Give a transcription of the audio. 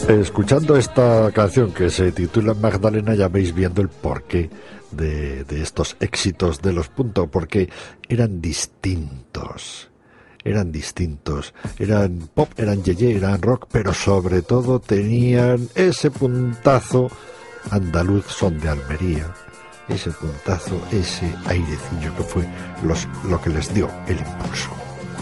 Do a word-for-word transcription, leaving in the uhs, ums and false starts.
Escuchando esta canción que se titula Magdalena, ya veis viendo el porqué de, de estos éxitos de Los Punto, porque eran distintos, eran distintos, eran pop, eran yeye, eran rock, pero sobre todo tenían ese puntazo andaluz, son de Almería, ese puntazo, ese airecillo que fue los, lo que les dio el impulso.